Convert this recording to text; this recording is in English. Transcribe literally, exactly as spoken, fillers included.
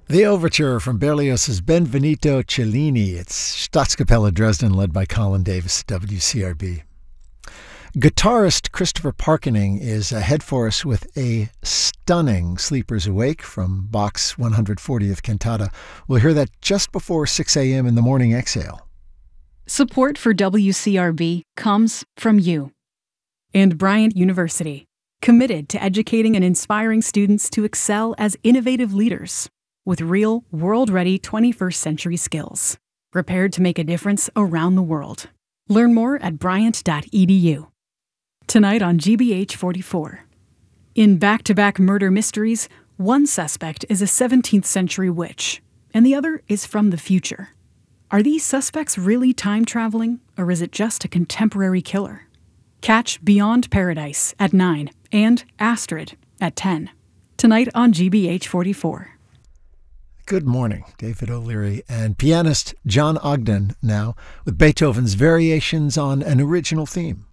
The overture from Berlioz's Benvenuto Cellini. It's Staatskapelle Dresden, led by Colin Davis at W C R B. Guitarist Christopher Parkening is ahead for us with a stunning Sleepers Awake from Bach's one hundred fortieth Cantata. We'll hear that just before six a.m. in the Morning Exhale. Support for W C R B comes from you. And Bryant University, committed to educating and inspiring students to excel as innovative leaders with real, world-ready twenty-first century skills, prepared to make a difference around the world. Learn more at bryant dot e d u. Tonight on G B H forty-four. In back-to-back murder mysteries, one suspect is a seventeenth century witch, and the other is from the future. Are these suspects really time-traveling, or is it just a contemporary killer? Catch Beyond Paradise at nine and Astrid at ten. Tonight on G B H forty-four. Good morning, David O'Leary and pianist John Ogden now with Beethoven's Variations on an Original Theme.